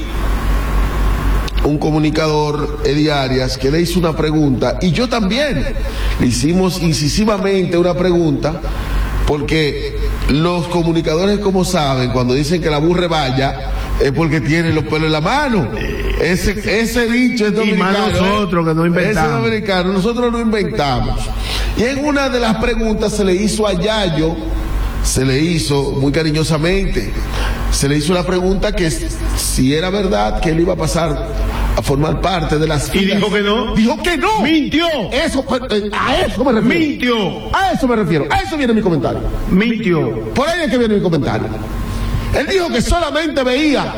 un comunicador, Eddie Arias, que le hizo una pregunta, y yo también le hicimos incisivamente una pregunta, porque los comunicadores, como saben, cuando dicen que la burre vaya, es porque tienen los pelos en la mano. Ese, ese dicho es dominicano.
Y más nosotros, ¿eh? Que no inventamos.
Ese es dominicano, nosotros no inventamos. Y en una de las preguntas se le hizo a Yayo, se le hizo muy cariñosamente, se le hizo la pregunta que si era verdad que él iba a pasar a formar parte de las filas.
Y dijo que no.
Dijo que no.
Mintió.
Eso, a eso me refiero.
Mintió.
A eso me refiero. A eso viene mi comentario.
Mintió.
Por ahí es que viene mi comentario. Él dijo que solamente veía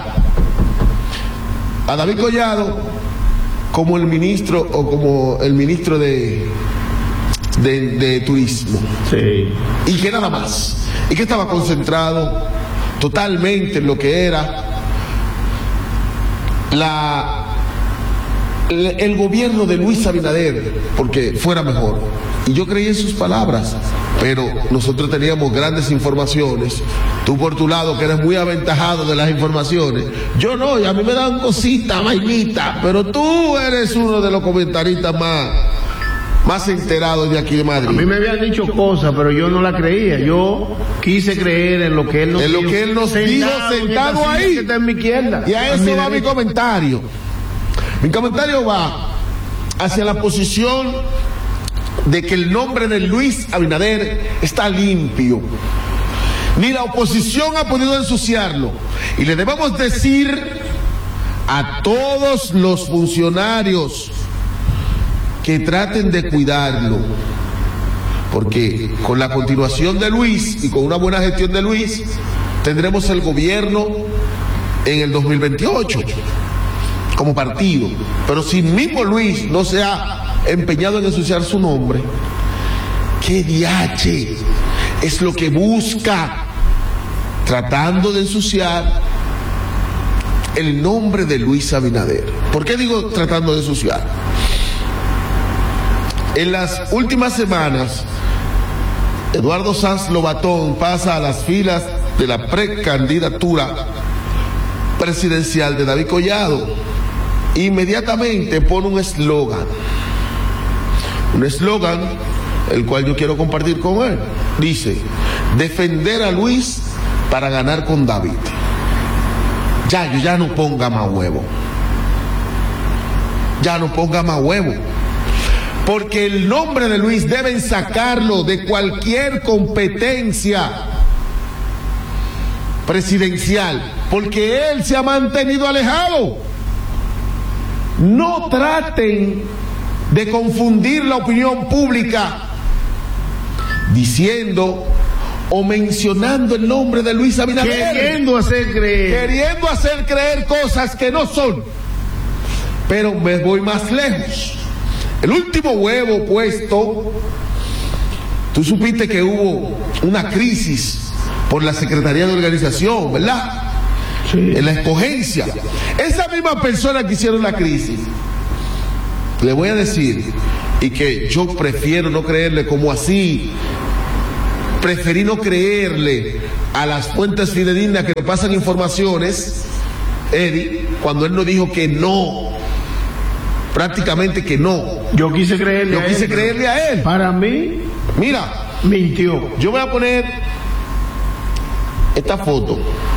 a David Collado como el ministro o como el ministro de, de, de turismo.
Sí.
Y que nada más. Y que estaba concentrado totalmente en lo que era la el, el gobierno de Luis Abinader, porque fuera mejor. Y yo creí en sus palabras, pero nosotros teníamos grandes informaciones. Tú por tu lado, que eres muy aventajado de las informaciones. Yo no, y a mí me dan cositas, vainitas, pero tú eres uno de los comentaristas más, más enterados de aquí de Madrid.
A mí me habían dicho cosas, pero yo no la creía. Yo quise creer en lo que él nos
en
dijo.
En lo que él nos dijo sentado ahí.
Que está en mi izquierda.
Y a eso va mi comentario. Mi comentario va hacia la posición de que el nombre de Luis Abinader está limpio. Ni la oposición ha podido ensuciarlo. Y le debemos decir a todos los funcionarios que traten de cuidarlo, porque con la continuación de Luis y con una buena gestión de Luis tendremos el gobierno en el dos mil veintiocho como partido. Pero si mismo Luis no se ha empeñado en ensuciar su nombre, ¿qué diache es lo que busca tratando de ensuciar el nombre de Luis Abinader? ¿Por qué digo tratando de ensuciar? En las últimas semanas, Eduardo Sanz Lobatón pasa a las filas de la precandidatura presidencial de David Collado. Inmediatamente pone un eslogan, un eslogan el cual yo quiero compartir con él. Dice: defender a Luis para ganar con David. Ya, yo ya no ponga más huevo. Ya no ponga más huevo. Porque el nombre de Luis deben sacarlo de cualquier competencia presidencial, porque él se ha mantenido alejado. No traten de confundir la opinión pública diciendo o mencionando el nombre de Luis Abinader,
queriendo hacer creer
queriendo hacer creer cosas que no son. Pero me voy más lejos. El último huevo puesto tú supiste que hubo una crisis por la Secretaría de Organización, ¿verdad? Sí. En la escogencia. Esa misma persona que hicieron la crisis, le voy a decir, y que yo prefiero no creerle como así, preferí no creerle a las fuentes fidedignas que me pasan informaciones, Eddie, cuando él nos dijo que no, prácticamente que no.
Yo quise creerle
yo
a
quise
él.
creerle a él.
Para mí,
mira,
mintió.
Yo voy a poner esta foto.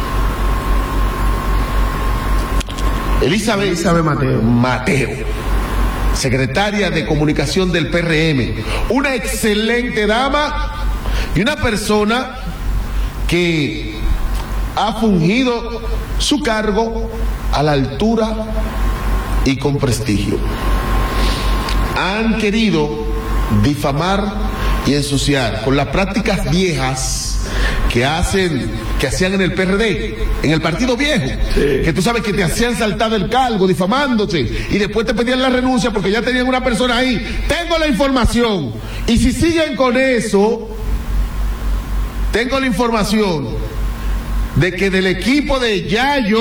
Elizabeth,
Elizabeth Mateo.
Mateo, secretaria de Comunicación del P R M, una excelente dama y una persona que ha fungido su cargo a la altura y con prestigio. Han querido difamar y ensuciar con las prácticas viejas que hacen, que hacían en el P R D, en el partido viejo, sí. Que tú sabes que te hacían saltar del cargo, difamándote, y después te pedían la renuncia porque ya tenían una persona ahí. Tengo la información, y si siguen con eso, tengo la información de que del equipo de Yayo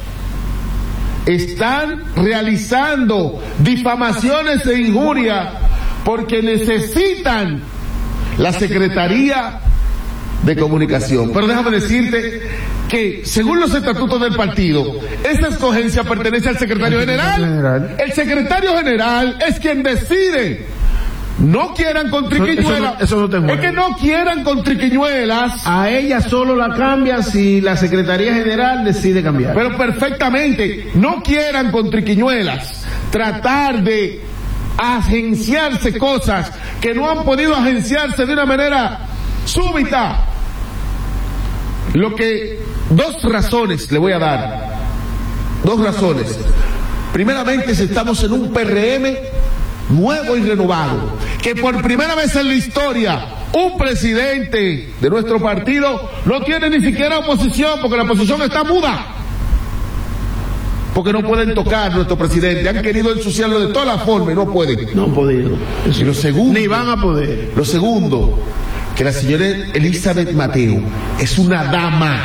están realizando difamaciones e injurias porque necesitan la Secretaría de Comunicación. Pero déjame decirte que, según los estatutos del partido, esa escogencia pertenece al secretario general. El secretario general es quien decide. No quieran con triquiñuelas.
Eso, eso, eso no
es que no quieran con triquiñuelas.
A ella solo la cambian si la Secretaría General decide cambiar.
Pero perfectamente, no quieran con triquiñuelas tratar de agenciarse cosas que no han podido agenciarse de una manera súbita. Lo que, dos razones le voy a dar. Dos razones. Primeramente, si estamos en un P R M nuevo y renovado, que por primera vez en la historia un presidente de nuestro partido no tiene ni siquiera oposición, porque la oposición está muda, porque no pueden tocar a nuestro presidente. Han querido ensuciarlo de todas las formas y no pueden.
No han podido.
Y lo segundo,
ni van a poder.
Lo segundo, que la señora Elizabeth Mateo es una dama.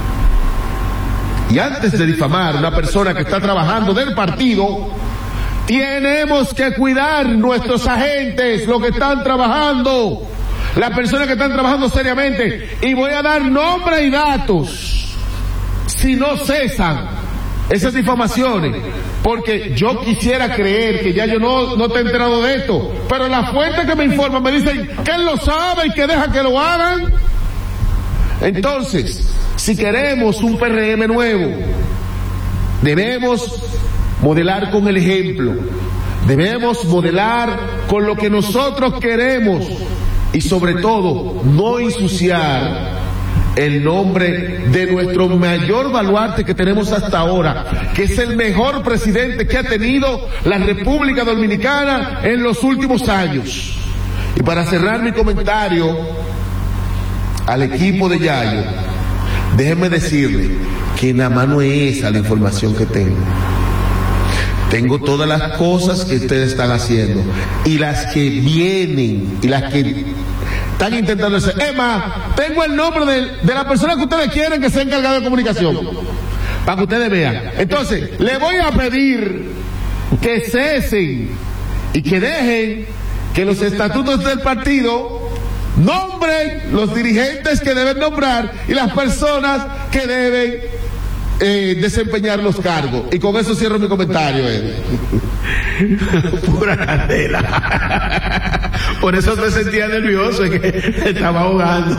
Y antes de difamar a una persona que está trabajando del partido, tenemos que cuidar nuestros agentes, los que están trabajando, las personas que están trabajando seriamente. Y voy a dar nombre y datos si no cesan esas difamaciones, porque yo quisiera creer que ya yo no, no te he enterado de esto, pero las fuentes que me informan me dicen que él lo sabe y que deja que lo hagan. Entonces, si queremos un P R M nuevo, debemos modelar con el ejemplo, debemos modelar con lo que nosotros queremos y sobre todo no ensuciar el nombre de nuestro mayor baluarte que tenemos hasta ahora, que es el mejor presidente que ha tenido la República Dominicana en los últimos años. Y para cerrar mi comentario al equipo de Yayo, déjenme decirle que nada más no es esa la información que tengo. Tengo todas las cosas que ustedes están haciendo y las que vienen y las que están intentando hacer. Es más, tengo el nombre de, de la persona que ustedes quieren que sea encargada de comunicación, para que ustedes vean. Entonces, le voy a pedir que cesen y que dejen que los estatutos del partido nombren los dirigentes que deben nombrar y las personas que deben eh, desempeñar los cargos. Y con eso cierro mi comentario, Eddie.
Pura candela. Por eso te sentía nervioso, es que estaba ahogando.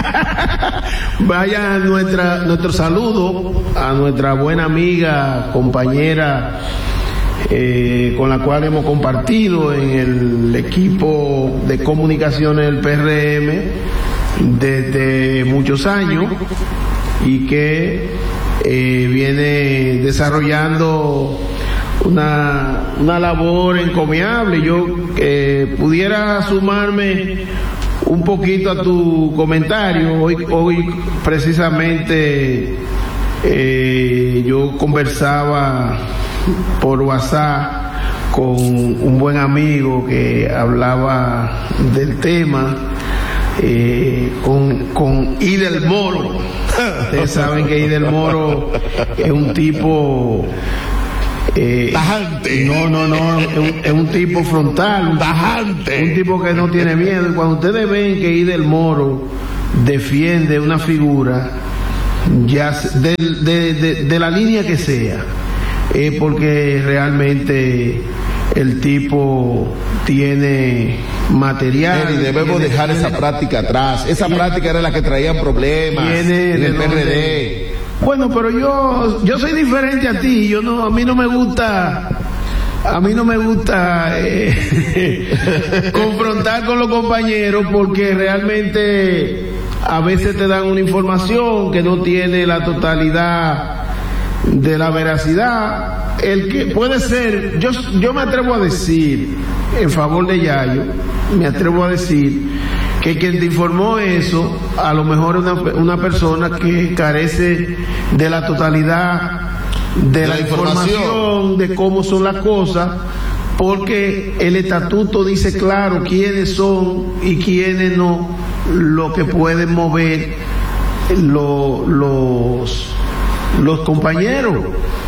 Vaya nuestra, nuestro saludo a nuestra buena amiga, compañera, eh, con la cual hemos compartido en el equipo de comunicaciones del P R M desde muchos años y que eh, viene desarrollando una, una labor encomiable. Yo eh, pudiera sumarme un poquito a tu comentario. Hoy, hoy precisamente eh, yo conversaba por WhatsApp con un buen amigo que hablaba del tema eh, con, con Idel Moro. Ustedes saben que Idel Moro es un tipo... Eh,
tajante.
No, no, no, es un, es un tipo frontal, un,
tajante.
Un tipo que no tiene miedo. Y cuando ustedes ven que Idel Moro defiende una figura, ya de, de, de, de la línea que sea, es porque realmente el tipo tiene material.
Y debemos
tiene,
dejar
tiene,
esa práctica atrás. Esa
tiene,
práctica era la que traía problemas en el P R D.
Bueno, pero yo yo soy diferente a ti. Yo no, a mí no me gusta, a mí no me gusta eh, confrontar con los compañeros, porque realmente a veces te dan una información que no tiene la totalidad de la veracidad. El que puede ser, yo yo me atrevo a decir en favor de Yayo, me atrevo a decir que quien te informó eso, a lo mejor una, una persona que carece de la totalidad de, de la, la información, información de cómo son las cosas, porque el estatuto dice claro quiénes son y quiénes no, lo que pueden mover lo, los, los compañeros.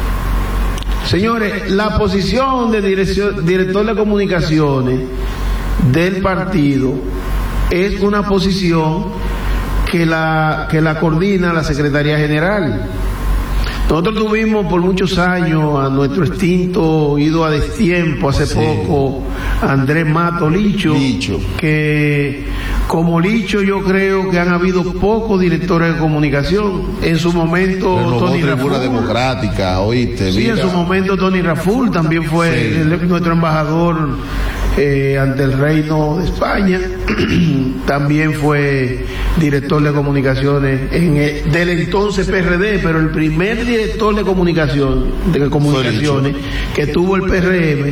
Señores, la posición de dirección, director de comunicaciones del partido es una posición que la que la coordina la Secretaría General. Nosotros tuvimos por muchos años a nuestro extinto ido a destiempo hace sí. poco Andrés Mato Licho,
Licho,
que como Licho yo creo que han habido pocos directores de comunicación. En su momento
Renovó
Tony
Raful,
Raful,
democrática, oíste.
Sí,
mira.
en su momento Tony Raful también fue sí. el, nuestro embajador eh, ante el Reino de España. También fue director de comunicaciones en el, del entonces P R D, pero el primer director de comunicación de comunicaciones que tuvo el P R M,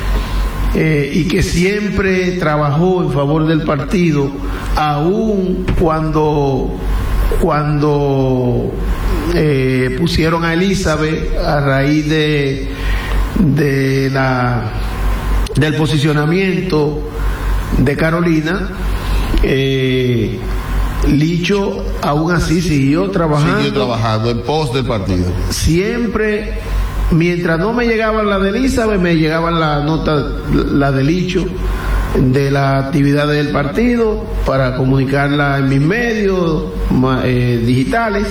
eh, y que siempre trabajó en favor del partido, aún cuando cuando eh, pusieron a Elizabeth a raíz de de la del posicionamiento de Carolina. eh, Licho aún así siguió trabajando
siguió trabajando en pos del partido.
Siempre, mientras no me llegaban la de Elizabeth, me llegaban la nota, la de Licho, de la actividad del partido, para comunicarla en mis medios eh, digitales.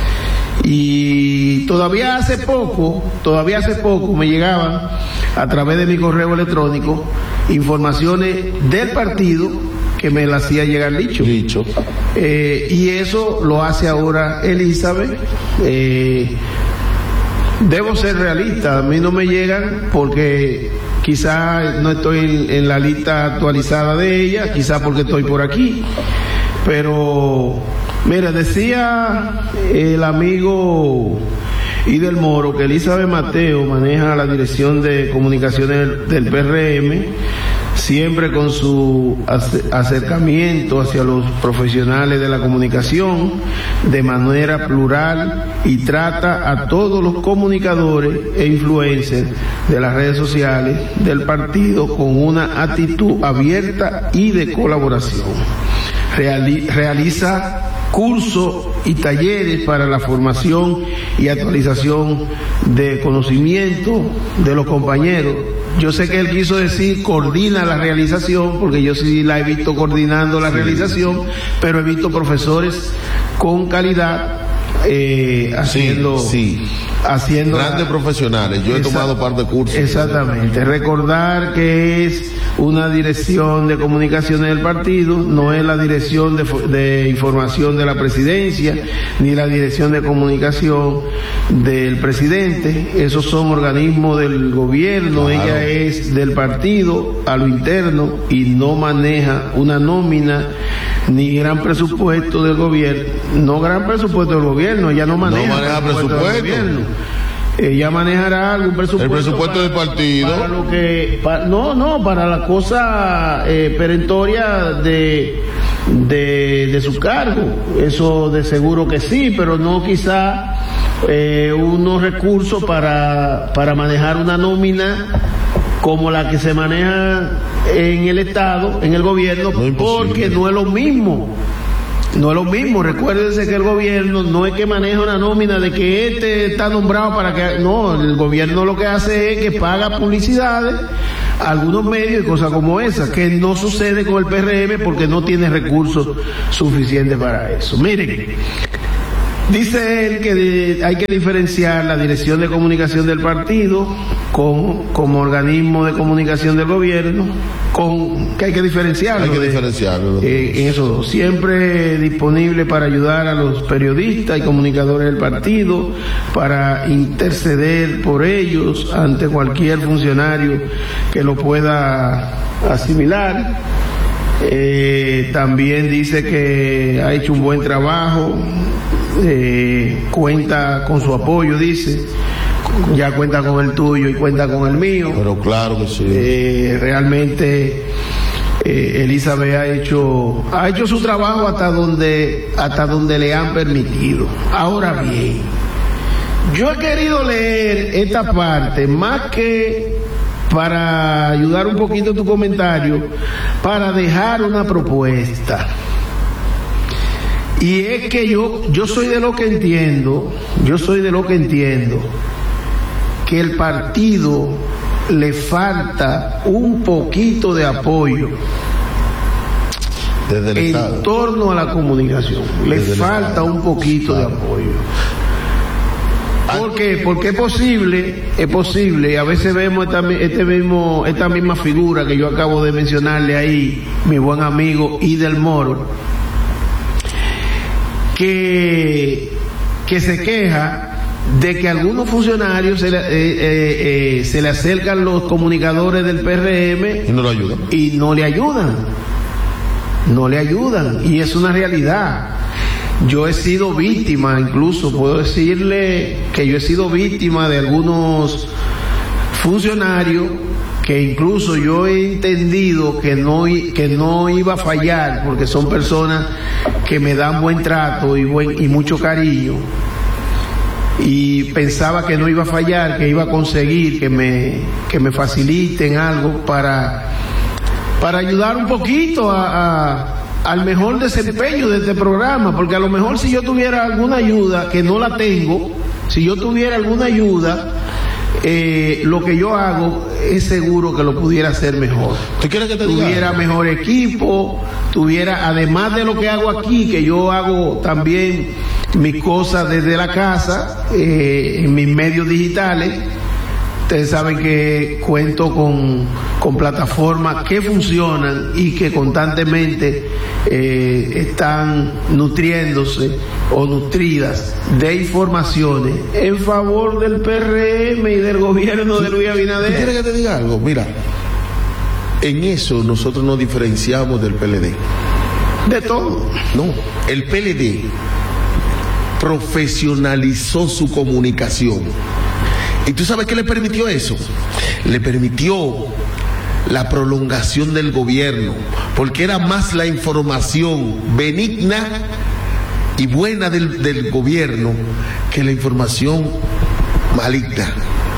Y todavía hace poco, todavía hace poco me llegaban a través de mi correo electrónico informaciones del partido que me la hacía llegar Licho.
Licho.
Eh, y eso lo hace ahora Elizabeth. Eh, debo ser realista, a mí no me llegan porque quizá no estoy en, en la lista actualizada de ella, quizá porque estoy por aquí, pero mira, decía el amigo Idel Moro que Elizabeth Mateo maneja la dirección de comunicaciones del P R M, siempre con su acercamiento hacia los profesionales de la comunicación de manera plural, y trata a todos los comunicadores e influencers de las redes sociales del partido con una actitud abierta y de colaboración. Reali- realiza cursos y talleres para la formación y actualización de conocimiento de los compañeros. Yo sé que él quiso decir coordina la realización, porque yo sí la he visto coordinando la realización, pero he visto profesores con calidad eh, haciendo,
sí, sí.
haciendo
grandes
la,
profesionales. Yo he
esa,
tomado parte de cursos.
Exactamente. Recordar que es una dirección de comunicaciones del partido, no es la dirección de, de información de la presidencia, ni la dirección de comunicación del presidente. Esos son organismos del gobierno. Claro. Ella es del partido a lo interno y no maneja una nómina ni gran presupuesto del gobierno. No gran presupuesto del gobierno, ella no maneja,
no maneja presupuesto, presupuesto. Del gobierno.
Ella manejará algún presupuesto.
El presupuesto
para,
del partido.
Para lo que, para, no, no, para la cosa eh, perentoria de, de, de su cargo. Eso de seguro que sí, pero no quizá eh, unos recursos para, para manejar una nómina como la que se maneja en el Estado, en el gobierno, no, porque no es lo mismo. No es lo mismo. Recuérdense que el gobierno no es que maneja una nómina de que este está nombrado para que... No, el gobierno lo que hace es que paga publicidades a algunos medios y cosas como esas, que no sucede con el P R M porque no tiene recursos suficientes para eso. Miren, dice él que de, hay que diferenciar la Dirección de Comunicación del partido con, como organismo de comunicación del gobierno, con que hay que diferenciarlo.
Hay que
de,
diferenciarlo.
Eh, en esos dos. Siempre disponible para ayudar a los periodistas y comunicadores del partido, para interceder por ellos ante cualquier funcionario que lo pueda asimilar. Eh, también dice que ha hecho un buen trabajo, eh, cuenta con su apoyo, dice, ya cuenta con el tuyo y cuenta con el mío.
Pero claro que sí.
Eh, realmente eh, Elizabeth ha hecho ha hecho su trabajo hasta donde hasta donde le han permitido. Ahora bien, yo he querido leer esta parte más que para ayudar un poquito tu comentario, para dejar una propuesta. Y es que yo yo soy de lo que entiendo, yo soy de lo que entiendo que el partido le falta un poquito de apoyo
desde el
en
Estado,
torno a la comunicación. Le
desde
falta un poquito
claro.
de apoyo. ¿Por qué? Porque es posible, es posible, y a veces vemos esta, este mismo, esta misma figura que yo acabo de mencionarle ahí, mi buen amigo Idel Moro, que, que se queja de que a algunos funcionarios se le, eh, eh, eh, se le acercan los comunicadores del P R M
y no lo ayudan.
Y no le ayudan, no le ayudan, y es una realidad. Yo he sido víctima, incluso puedo decirle que yo he sido víctima de algunos funcionarios que incluso yo he entendido que no, que no iba a fallar, porque son personas que me dan buen trato y, buen, y mucho cariño, y pensaba que no iba a fallar, que iba a conseguir que me, que me faciliten algo para, para ayudar un poquito a, a al mejor desempeño de este programa, porque a lo mejor si yo tuviera alguna ayuda, que no la tengo, si yo tuviera alguna ayuda, eh, lo que yo hago es seguro que lo pudiera hacer mejor.
¿Tú quieres que te diga?
Tuviera mejor equipo, tuviera, además de lo que hago aquí, que yo hago también mis cosas desde la casa, eh, en mis medios digitales. Ustedes saben que cuento con, con plataformas que funcionan y que constantemente eh, están nutriéndose o nutridas de informaciones en favor del P R M y del gobierno de Luis Abinader.
¿Tú quieres que te diga algo? Mira, en eso nosotros nos diferenciamos del P L D.
De todo.
No, el P L D profesionalizó su comunicación. ¿Y tú sabes qué le permitió eso? Le permitió la prolongación del gobierno, porque era más la información benigna y buena del, del gobierno que la información maligna.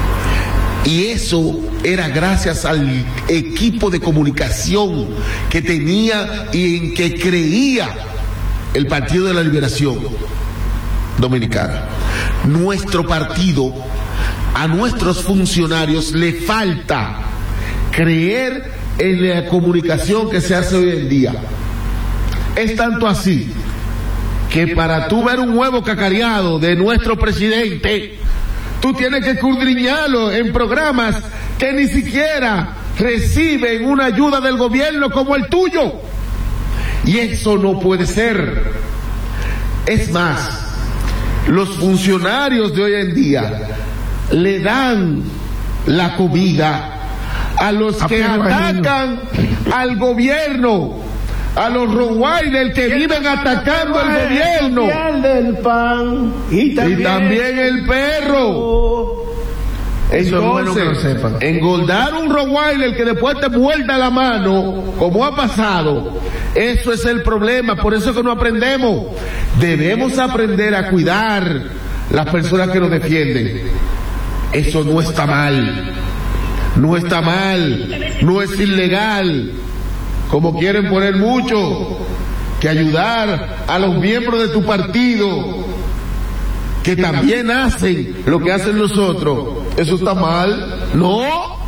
Y eso era gracias al equipo de comunicación que tenía y en que creía el Partido de la Liberación Dominicana. Nuestro partido, a nuestros funcionarios le falta creer en la comunicación que se hace hoy en día. Es tanto así que para tú ver un huevo cacareado de nuestro presidente, tú tienes que escudriñarlo en programas que ni siquiera reciben una ayuda del gobierno como el tuyo. Y eso no puede ser. Es más, los funcionarios de hoy en día le dan la comida a los que atacan al gobierno, a los Rottweiler que viven atacando al gobierno,
del pan y también,
y también el perro. Entonces,
eso es bueno que lo sepan.
Engordar un Rottweiler que después te muerda la mano, como ha pasado, eso es el problema. Por eso es que no aprendemos. Debemos aprender a cuidar las personas que nos defienden. Eso no está mal. no está mal, no es ilegal, como quieren poner mucho, que ayudar a los miembros de tu partido, que también hacen lo que hacen los otros, eso está mal. No,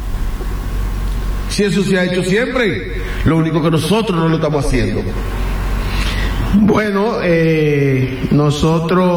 si eso se ha hecho siempre, lo único que nosotros no lo estamos haciendo.
Bueno, eh, nosotros